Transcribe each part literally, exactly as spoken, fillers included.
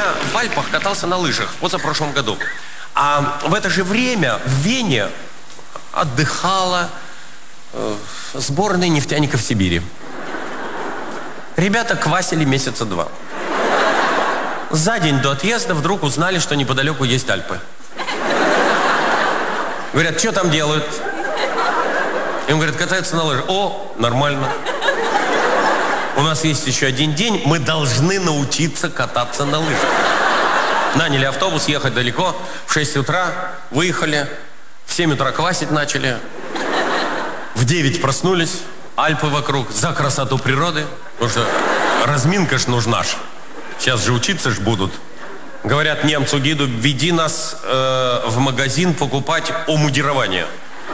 в Альпах катался на лыжах в позапрошлом году. А в это же время в Вене отдыхала э, сборная нефтяников Сибири. Ребята квасили месяца два. За день до отъезда вдруг узнали, что неподалеку есть Альпы. Говорят, что там делают? Им говорят, катаются на лыжах. О, нормально. У нас есть еще один день, мы должны научиться кататься на лыжах. Наняли автобус, ехать далеко. В шесть утра выехали, в семь утра квасить начали. В девять проснулись, Альпы вокруг, за красоту природы. Потому что разминка ж нужна ж. Сейчас же учиться ж будут. Говорят немцу-гиду, веди нас э, в магазин покупать омудирование.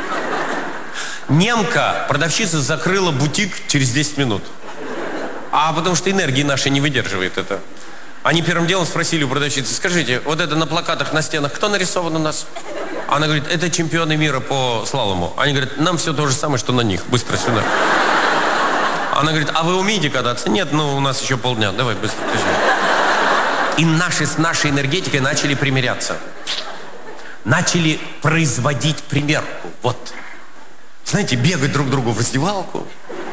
Немка, продавщица, закрыла бутик через десять минут. А потому что энергии нашей не выдерживает это. Они первым делом спросили у продавщицы, скажите, вот это на плакатах, на стенах, кто нарисован у нас? Она говорит, это чемпионы мира по слалому. Они говорят, нам все то же самое, что на них, быстро сюда. Она говорит, а вы умеете кататься? Нет, ну у нас еще полдня, давай быстро. И наши с нашей энергетикой начали примиряться. Начали производить примерку. Вот. Знаете, бегать друг другу в раздевалку.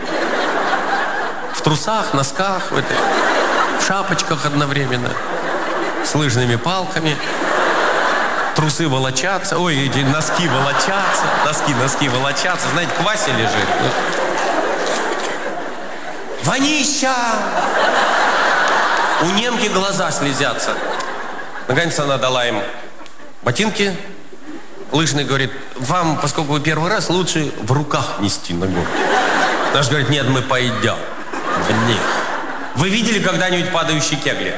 В трусах, носках, в, этой, в шапочках одновременно. С лыжными палками. Трусы волочатся. Ой, эти носки волочатся. Носки, носки волочатся. Знаете, квасе лежит. Вонища! У немки глаза слезятся. Наконец она дала им ботинки. Лыжный говорит, вам, поскольку вы первый раз, лучше в руках нести на гору. Наш говорит, нет, мы пойдем в них. Вы видели когда-нибудь падающие кегли?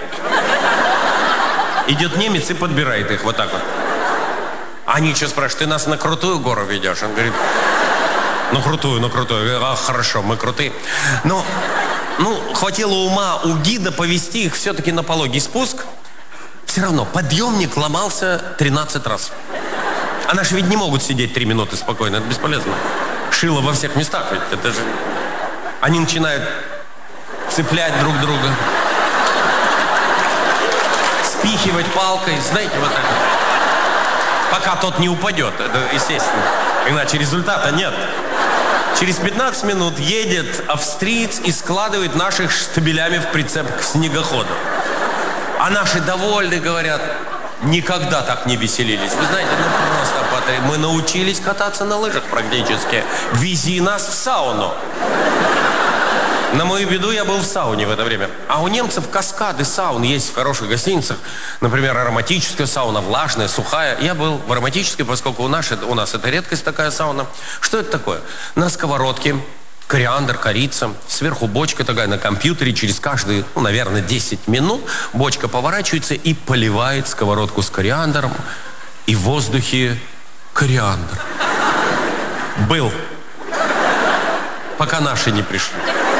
Идет немец и подбирает их вот так вот. Они что спрашивают, ты нас на крутую гору ведешь? Он говорит, ну крутую, ну крутую. А, хорошо, мы крутые. Но, ну, хватило ума у гида повести их все-таки на пологий спуск. Все равно подъемник ломался тринадцать раз. А наши ведь не могут сидеть три минуты спокойно, это бесполезно. Шило во всех местах ведь, это же... Они начинают цеплять друг друга. Спихивать палкой, знаете, вот так вот. Пока тот не упадет, это естественно. Иначе результата нет. Через пятнадцать минут едет австриец и складывает наших штабелями в прицеп к снегоходу. А наши довольны, говорят, никогда так не веселились. Вы знаете, ну просто потри... мы научились кататься на лыжах практически. Вези нас в сауну. На мою беду я был в сауне в это время. А у немцев каскады саун есть в хороших гостиницах. Например, ароматическая сауна, влажная, сухая. Я был в ароматической, поскольку у нас, у нас это редкость такая сауна. Что это такое? На сковородке кориандр, корица, сверху бочка такая на компьютере, через каждые, ну, наверное, десять минут бочка поворачивается и поливает сковородку с кориандром, и в воздухе кориандр. Был. Пока наши не пришли.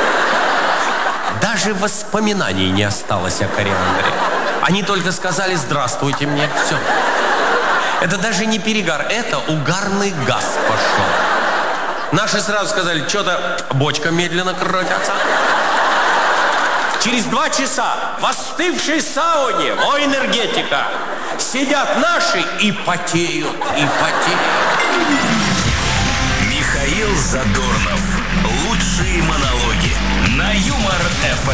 Даже воспоминаний не осталось о кориандре. Они только сказали «здравствуйте» мне. Все. Это даже не перегар, это угарный газ пошел. Наши сразу сказали, что-то бочка медленно крутится. Через два часа в остывшей сауне, о, энергетика, сидят наши и потеют, и потеют. Михаил Задорнов. Лучшие монологи на Юмор ФМ.